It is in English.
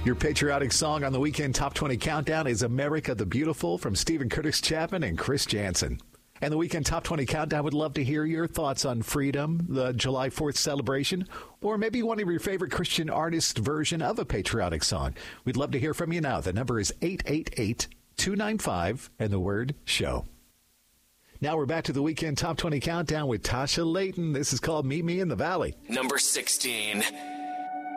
Your patriotic song on the Weekend Top 20 Countdown is America the Beautiful from Stephen Curtis Chapman and Chris Jansen. And the Weekend Top 20 Countdown would love to hear your thoughts on freedom, the July 4th celebration, or maybe one of your favorite Christian artist version of a patriotic song. We'd love to hear from you now. The number is 888-295 and the word show. Now we're back to the Weekend Top 20 Countdown with Tasha Layton. This is called Meet Me in the Valley. Number 16.